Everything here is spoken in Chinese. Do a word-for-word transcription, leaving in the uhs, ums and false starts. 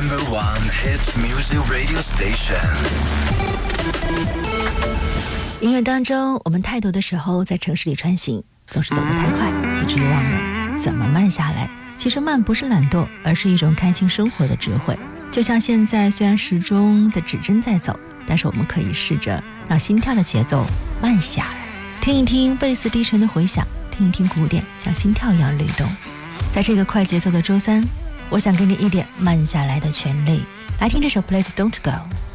number one hit music radio station。 音乐当中，我们太多的时候在城市里穿行，总是走得太快，以至于忘了怎么慢下来。其实慢不是懒惰，而是一种看清生活的智慧。就像现在，虽然时钟的指针在走，但是我们可以试着让心跳的节奏慢下来，听一听贝斯低沉的回响，听一听鼓点像心跳一样律动。在这个快节奏的周三，我想给你一点慢下来的权利。来听这首 Please Don't Go。